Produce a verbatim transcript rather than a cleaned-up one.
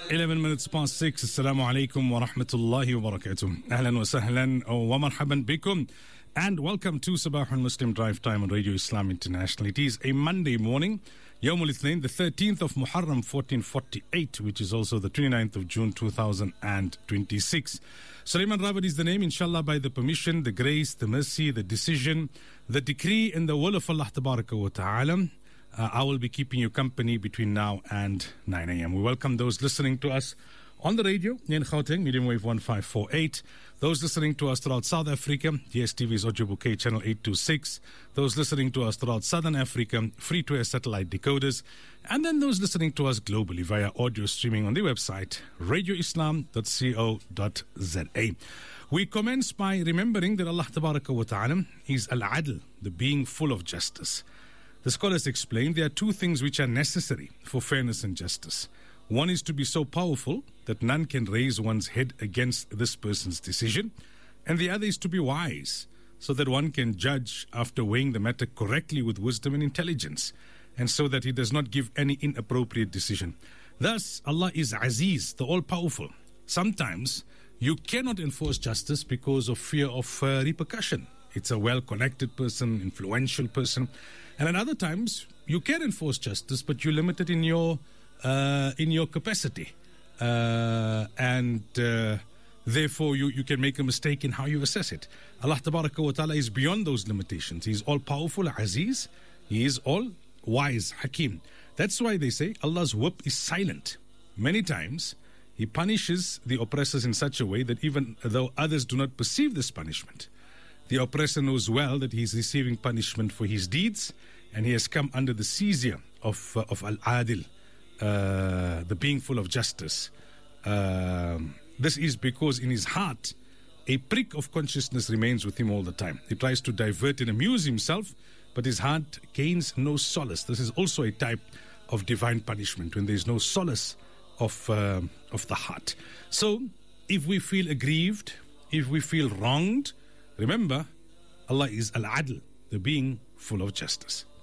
eleven minutes past six. Assalamu alaikum wa rahmatullahi wa barakatuh. Ahlan wa sahlan wa marhaban bikum. And welcome to Sabahun Muslim Drive Time on Radio Islam International. It is a Monday morning, Yawmul Ithnain, the thirteenth of Muharram fourteen forty-eight, which is also the twenty-ninth of June two thousand twenty-six. Sulaiman Rawat is the name, inshallah, by the permission, the grace, the mercy, the decision, the decree and the will of Allah Tabaraka wa Ta'ala. Uh, I will be keeping you company between now and nine a.m. We welcome those listening to us on the radio in Gauteng, medium wave one five four eight. Those listening to us throughout South Africa, D S T V's Ojobuke channel eight two six. Those listening to us throughout Southern Africa, free-to-air satellite decoders. And then those listening to us globally via audio streaming on the website, radio islam dot co dot za. We commence by remembering that Allah Tabaraka wa Ta'ala is Al-Adl, the being full of justice. The scholars explain there are two things which are necessary for fairness and justice. One is to be so powerful that none can raise one's head against this person's decision. And the other is to be wise, so that one can judge after weighing the matter correctly with wisdom and intelligence, and so that he does not give any inappropriate decision. Thus, Allah is Aziz, the all-powerful. Sometimes you cannot enforce justice because of fear of uh, repercussion. It's a well-connected person, influential person. And at other times, you can enforce justice, but you're limited in your uh, in your capacity. Uh, and uh, therefore, you, you can make a mistake in how you assess it. Allah Tabaraka wa Ta'ala is beyond those limitations. He is all-powerful, Aziz. He is all-wise, Hakim. That's why they say Allah's whip is silent. Many times, He punishes the oppressors in such a way that even though others do not perceive this punishment, the oppressor knows well that he is receiving punishment for his deeds, and he has come under the seizure of, uh, of Al-Adil, uh, the being full of justice. Uh, this is because in his heart, a prick of consciousness remains with him all the time. He tries to divert and amuse himself, but his heart gains no solace. This is also a type of divine punishment, when there is no solace of, uh, of the heart. So, if we feel aggrieved, if we feel wronged, remember, Allah is Al-Adl, the being full of justice.